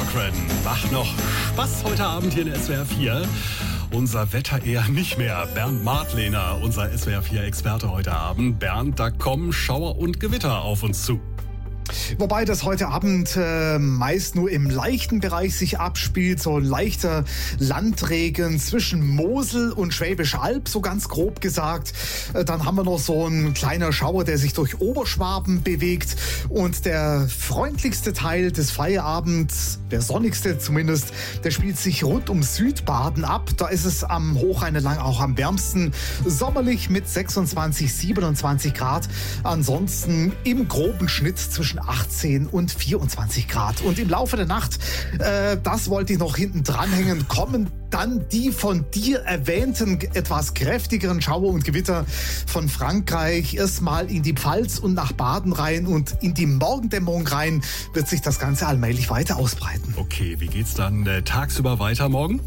Cochran macht noch Spaß heute Abend hier in SWR 4. Unser Wetter eher nicht mehr. Bernd Martlehner, unser SWR 4-Experte heute Abend. Bernd, da kommen Schauer und Gewitter auf uns zu. Wobei das heute Abend meist nur im leichten Bereich sich abspielt. So ein leichter Landregen zwischen Mosel und Schwäbisch Alb, so ganz grob gesagt. Dann haben wir noch so ein kleiner Schauer, der sich durch Oberschwaben bewegt. Und der freundlichste Teil des Feierabends, der sonnigste zumindest, der spielt sich rund um Südbaden ab. Da ist es am Hochrhein entlang auch am wärmsten. Sommerlich mit 26, 27 Grad. Ansonsten im groben Schnitt zwischen 18 und 24 Grad. Und im Laufe der Nacht, das wollte ich noch hinten dranhängen, kommen dann die von dir erwähnten etwas kräftigeren Schauer und Gewitter von Frankreich erstmal in die Pfalz und nach Baden rein, und in die Morgendämmerung rein wird sich das Ganze allmählich weiter ausbreiten. Okay, wie geht's dann tagsüber weiter morgen?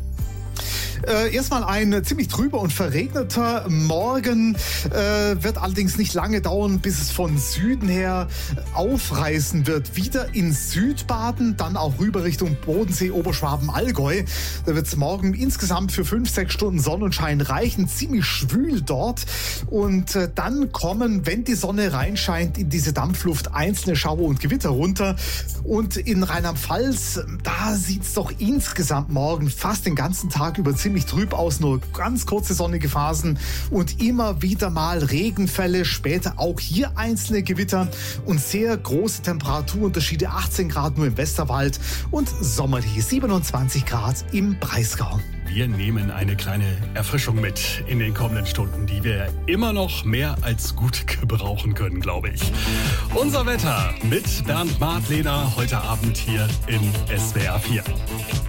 Erstmal ein ziemlich trüber und verregneter Morgen, wird allerdings nicht lange dauern, bis es von Süden her aufreißen wird. Wieder in Südbaden, dann auch rüber Richtung Bodensee, Oberschwaben, Allgäu. Da wird es morgen insgesamt für 5-6 Stunden Sonnenschein reichen, ziemlich schwül dort. Und dann kommen, wenn die Sonne reinscheint, in diese Dampfluft einzelne Schauer und Gewitter runter. Und in Rheinland-Pfalz, da sieht es doch insgesamt morgen fast den ganzen Tag über ziemlich trüb aus, nur ganz kurze sonnige Phasen und immer wieder mal Regenfälle, später auch hier einzelne Gewitter und sehr große Temperaturunterschiede, 18 Grad nur im Westerwald und sommerliche 27 Grad im Breisgau. Wir nehmen eine kleine Erfrischung mit in den kommenden Stunden, die wir immer noch mehr als gut gebrauchen können, glaube ich. Unser Wetter mit Bernd Martlehner heute Abend hier in SWR 4.